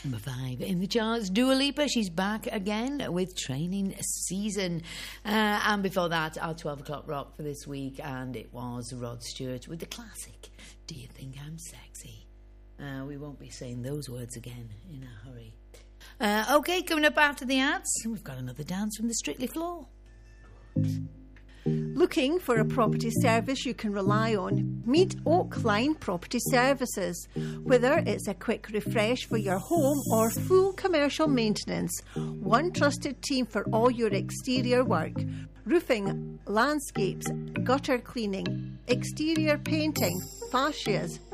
Number 5 in the charts, Dua Lipa. She's back again with Training Season. And before that, our 12 o'clock rock for this week, and it was Rod Stewart with the classic, Do You Think I'm Sexy? We won't be saying those words again in a hurry. Okay, coming up after the ads, we've got another dance from the Strictly floor. Looking for a property service you can rely on? Meet Oakline Property Services. Whether it's a quick refresh for your home or full commercial maintenance, one trusted team for all your exterior work. Roofing, landscapes, gutter cleaning, exterior painting, fascias,